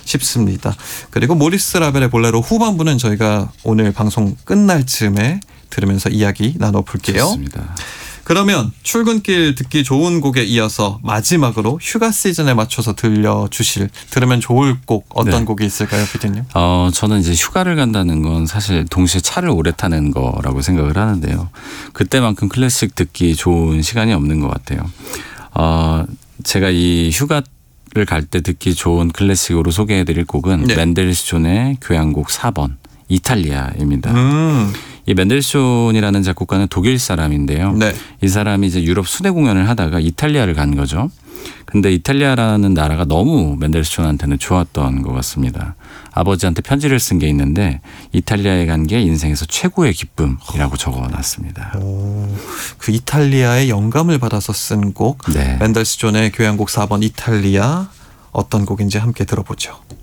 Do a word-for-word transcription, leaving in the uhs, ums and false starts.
싶습니다. 그리고 모리스 라벨의 볼레로 후반부는 저희가 오늘 방송 끝날 즈음에 들으면서 이야기 나눠볼게요. 좋습니다. 그러면 출근길 듣기 좋은 곡에 이어서 마지막으로 휴가 시즌에 맞춰서 들려주실 들으면 좋을 곡 어떤 네. 곡이 있을까요, 피디님? 어, 저는 이제 휴가를 간다는 건 사실 동시에 차를 오래 타는 거라고 생각을 하는데요. 그때만큼 클래식 듣기 좋은 시간이 없는 것 같아요. 어, 제가 이 휴가를 갈 때 듣기 좋은 클래식으로 소개해드릴 곡은 네. 맨델스존의 교향곡 사 번 이탈리아입니다. 음. 이 맨델스존이라는 작곡가는 독일 사람인데요. 네. 이 사람이 이제 유럽 순회 공연을 하다가 이탈리아를 간 거죠. 근데 이탈리아라는 나라가 너무 맨델스존한테는 좋았던 것 같습니다. 아버지한테 편지를 쓴 게 있는데 이탈리아에 간 게 인생에서 최고의 기쁨이라고 적어놨습니다. 오, 그 이탈리아의 영감을 받아서 쓴 곡 네. 맨델스존의 교향곡 사 번 이탈리아 어떤 곡인지 함께 들어보죠.